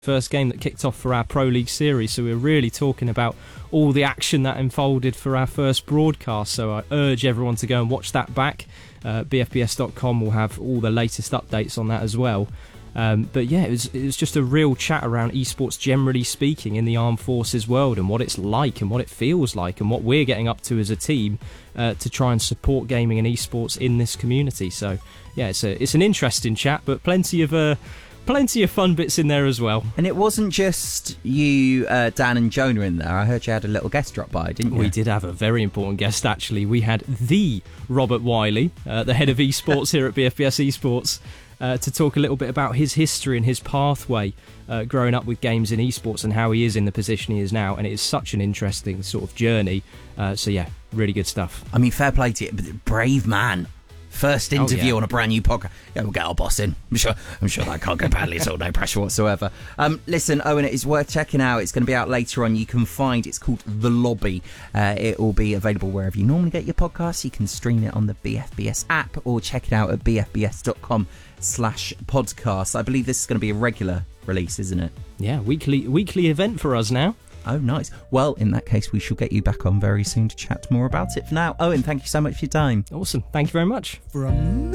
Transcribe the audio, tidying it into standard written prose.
first game that kicked off for our Pro League series, so we're really talking about all the action that unfolded for our first broadcast. So I urge everyone to go and watch that back. BFBS.com will have all the latest updates on that as well. But yeah, it was just a real chat around esports generally speaking in the armed forces world, and what it's like and what it feels like and what we're getting up to as a team to try and support gaming and esports in this community. So yeah, it's an interesting chat, but plenty of fun bits in there as well. And it wasn't just you, Dan and Jonah in there. I heard you had a little guest drop by, didn't you? We did have a very important guest, actually. We had the Robert Wiley, the head of esports here at BFBS Esports, to talk a little bit about his history and his pathway growing up with games in esports and how he is in the position he is now. And it is such an interesting sort of journey. So yeah, really good stuff. I mean, fair play to you. Brave man. First interview on a brand new podcast. Yeah, we'll get our boss in. I'm sure that can't go badly at all. No pressure whatsoever. Listen, Owen, it is worth checking out. It's going to be out later on. You can find it's called The Lobby. It will be available wherever you normally get your podcasts. You can stream it on the BFBS app or check it out at bfbs.com/podcast. I believe this is going to be a regular release, isn't it? Yeah, weekly event for us now. Oh, nice. Well, in that case, we shall get you back on very soon to chat more about it. For now, Owen, thank you so much for your time. Awesome. Thank you very much.